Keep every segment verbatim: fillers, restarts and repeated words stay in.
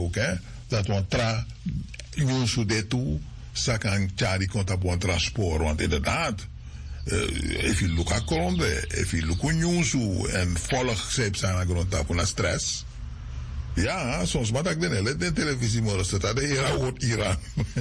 ook, hè. Dat we tra, nieuws de toe, zaken chari konta bon transport. Want inderdaad, uh, if you look at Colombe, if you look at nieuws en volg zeep zijn grond tapu na stress. Ja, soms maar dat ik de televisie morgen staat, dat Iran wordt Iran.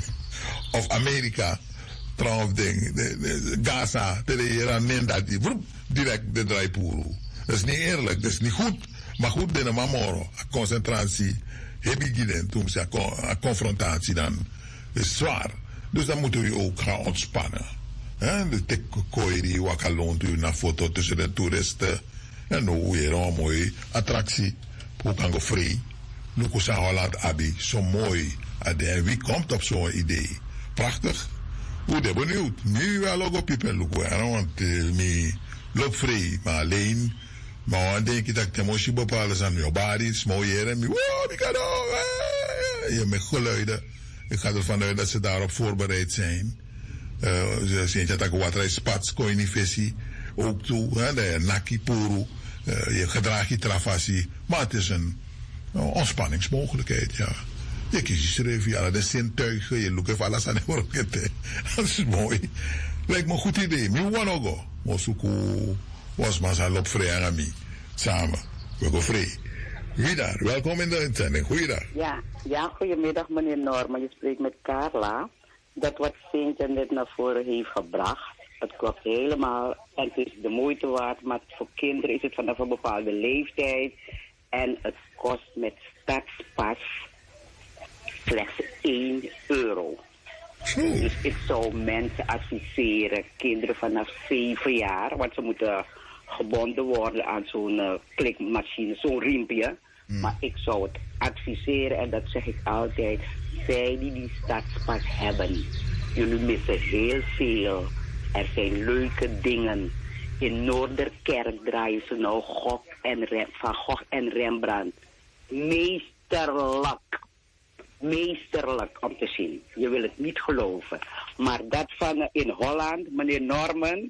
Of Amerika. Trouwens, ding, de, de, Gaza, de Iran neemt dat die, direct de draaipoel. Dat is niet eerlijk, dat is niet goed. Maar goed, de mamoro, concentratie, heb ik gedaan, toen ze een confrontatie dan, is zwaar. Dus dan moeten we ook gaan ontspannen. He? De tekoiri, wakaloon, naar foto tussen de toeristen. En nou weer een mooie attractie. Hoe kan je vrij? Lukusa Holland Abi, zo mooi. En wie komt op zo'n idee? Prachtig. Hoe de benieuwd. Nu wel ook op je pen, want me loop vrij, maar alleen. Maar dan denk ik dat ik de moest bepalen aan je body, mooier en me, wow, ik kan ook. Je met geluiden. Ik ga ervan uit dat ze daarop voorbereid zijn. Uh, ze zien dat ik wat reis spats, kon je niet visie. Ook toe, hè, de naki puru. Uh, je gedraag je travassie. Maar het is een uh, ontspanningsmogelijkheid, ja. Je kiest je schrijven, ja, de zintuigen, je look even alles aan de workete. Dat is mooi. Lijkt me een goed idee. Mi wanna go. Mosuku was maar zijn loop vrij aan mij. Samen. We gaan vrij. Wie daar? Welkom in de inzending. Goeiedag. Ja, ja, goedemiddag meneer Norman. Je spreekt met Carla. Dat wat Sintje net naar voren heeft gebracht, het klopt helemaal. En het is de moeite waard, maar voor kinderen is het vanaf een bepaalde leeftijd. En het kost met stadspas slechts één euro. Zo. Dus ik zou mensen adviseren, kinderen vanaf zeven jaar, want ze moeten gebonden worden aan zo'n uh, klikmachine, zo'n riempje. Mm. Maar ik zou het adviseren, en dat zeg ik altijd, zij die die stadspas hebben, jullie missen heel veel. Er zijn leuke dingen. In Noorderkerk draaien ze nou Gogh en Rem, van Gogh en Rembrandt. Meesterlijk. Meesterlijk om te zien. Je wil het niet geloven. Maar dat van in Holland, meneer Norman,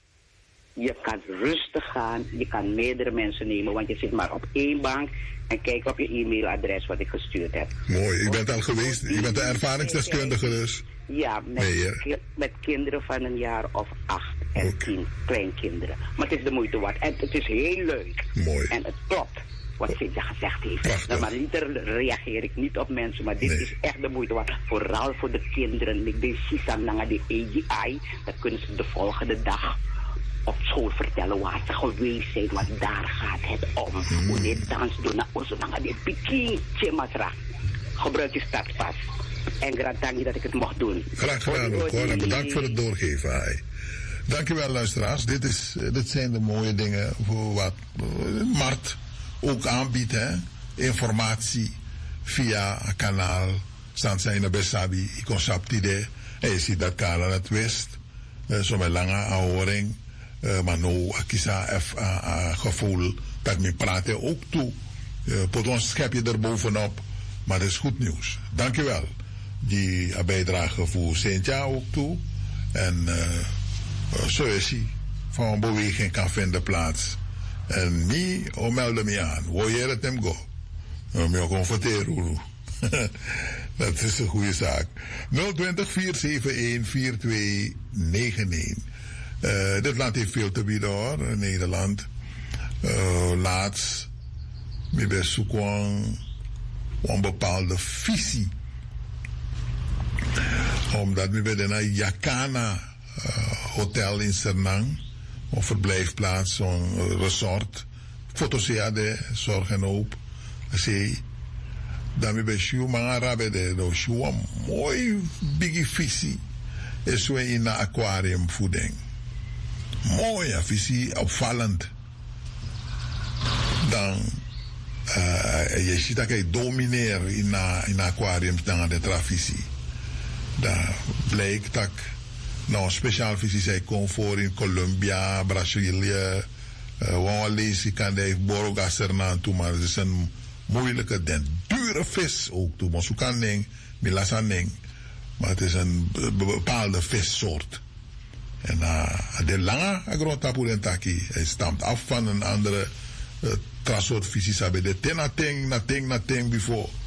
je kan rustig gaan. Je kan meerdere mensen nemen, want je zit maar op één bank. En kijk op je e-mailadres wat ik gestuurd heb. Mooi, je bent al geweest. Je bent de ervaringsdeskundige dus. Ja, met, nee, ki met kinderen van een jaar of acht en okay. tien kleinkinderen. Maar het is de moeite waard. En het is heel leuk. Mooi. En het klopt wat Cynthia gezegd heeft. Nou, maar liter reageer ik niet op mensen, maar dit nee. is echt de moeite waard. Vooral voor de kinderen. Ik ben Sisan naar de A G I. Dat kunnen ze de volgende dag op school vertellen waar ze geweest zijn. Want daar gaat het om. Mm. Hoe dit dans doen naar ons. Naar de Peking Chematra. Gebruik je stadspas. En gratangi dat ik het mocht doen. Graag gedaan ook hoor. En bedankt voor het doorgeven. Hai. Dankjewel luisteraars. Dit, is, dit zijn de mooie dingen voor wat uh, Mart ook aanbiedt. Hè? Informatie via een kanaal. Staan zij in de Besabi. Ik kon saptide. En je ziet dat Karel het wist. Uh, Zo met lange aanhoring. Uh, maar nou, ik is een gevoel dat men praten ook toe. Uh, Pot ons schep je er bovenop. Maar dat is goed nieuws. Dankjewel. Die bijdrage voor Cynthia ook toe. En uh, zo is hij. Van een beweging kan vinden plaats. En mij, oh, melde me aan. Wil je het hem go? Nou, me confronteren. Dat is een goede zaak. nul twintig, vier zeven een, vier twee negen een. Uh, dit land heeft veel te bieden hoor. Nederland. Uh, laatst. Ik ben zoeken een bepaalde visie. Omdat we bij de Yakana uh, Hotel in Sernang, een verblijfplaats, zo'n uh, resort, fotoseade, zorg en hoop, zee. Dan we bij Sjoe, maar Arabe de, nou Sjoe, een mooi biggie visie, is zo in een aquariumvoeding. Mooie visie, opvallend. Dan Uh, je ziet dat hij domineert in een aquarium dan de travisie. Daar blijkt dat nou een speciaal visie zij komt voor in Colombia, Brazilië. Waar uh, lezen kan hij borogas ernaar toe, maar het is een moeilijke, den dure vis ook toe. Maar zo kan ding, milasaning. Maar het is een bepaalde vissoort. En uh, de lange agrotapulentaki, hij stamt af van een andere uh, trasoort visies hebben de ten na ting na ting na ting before